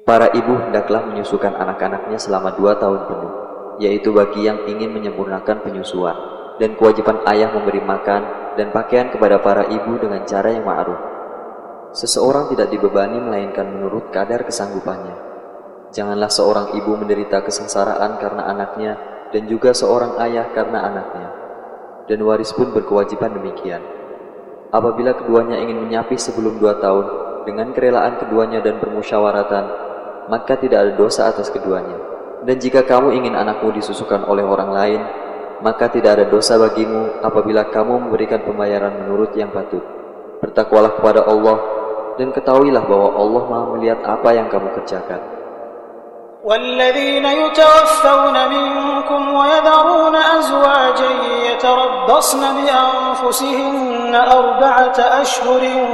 Para ibu hendaklah menyusukan anak-anaknya selama 2 tahun penuh, yaitu bagi yang ingin menyempurnakan penyusuan, dan kewajiban ayah memberi makan dan pakaian kepada para ibu dengan cara yang ma'ruf. Seseorang tidak dibebani melainkan menurut kadar kesanggupannya. Janganlah seorang ibu menderita kesengsaraan karena anaknya, dan juga seorang ayah karena anaknya. Dan waris pun berkewajiban demikian. Apabila keduanya ingin menyapi sebelum 2 tahun, dengan kerelaan keduanya dan permusyawaratan, maka tidak ada dosa atas keduanya. Dan jika kamu ingin anakmu disusukan oleh orang lain, maka tidak ada dosa bagimu apabila kamu memberikan pembayaran menurut yang patut. Bertakwalah kepada Allah, dan ketahuilah bahwa Allah Maha melihat apa yang kamu kerjakan. وَالَّذِينَ يُتَوَفَّوْنَ مِنكُمْ وَيَذَرُونَ أَزْوَاجًا يَتَرَبَّصْنَ بِأَنفُسِهِنَّ 4 أشهر